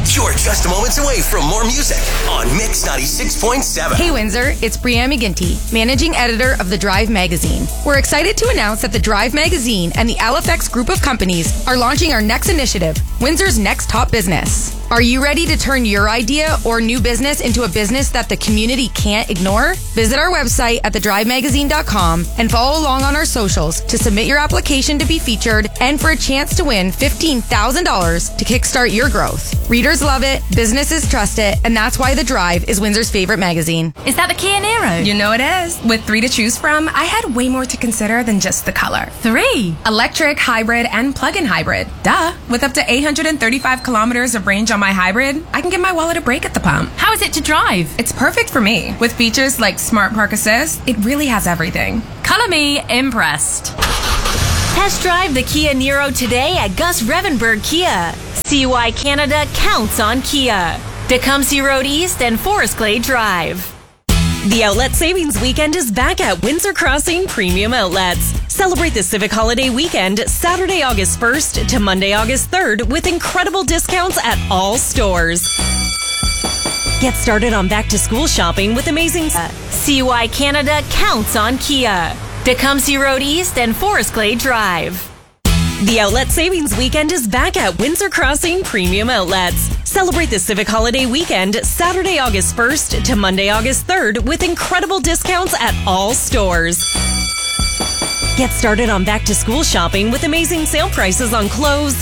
You're just moments away from more music on Mix 96.7. Hey Windsor, it's Brianne McGinty, managing editor of The Drive magazine. We're excited to announce that The Drive magazine and the LFX group of companies are launching our next initiative, Windsor's Next Top Business. Are you ready to turn your idea or new business into a business that the community can't ignore? Visit our website at thedrivemagazine.com and follow along on our socials to submit your application to be featured and for a chance to win $15,000 to kickstart your growth. Readers love it, businesses trust it, and that's why The Drive is Windsor's favorite magazine. Is that the Kia Niro? You know it is. With 3 to choose from, I had way more to consider than just the color. 3? Electric, hybrid, and plug-in hybrid. Duh. With up to 835 kilometers of range on my hybrid, I can give my wallet a break at the pump. How is it to drive? It's perfect for me. With features like Smart Park Assist, it really has everything. Color me impressed. Test drive the Kia Niro today at Gus Revenberg Kia. See why Canada counts on Kia. Tecumseh Road East and Forest Glade Drive. The Outlet Savings Weekend is back at Windsor Crossing Premium Outlets. Celebrate the Civic Holiday Weekend Saturday, August 1st to Monday, August 3rd with incredible discounts at all stores. Get started on back-to-school shopping with amazing... See why Canada counts on Kia. Tecumseh Road East and Forest Glade Drive. The Outlet Savings Weekend is back at Windsor Crossing Premium Outlets. Celebrate the Civic Holiday Weekend Saturday, August 1st to Monday, August 3rd with incredible discounts at all stores. Get started on back-to-school shopping with amazing sale prices on clothes,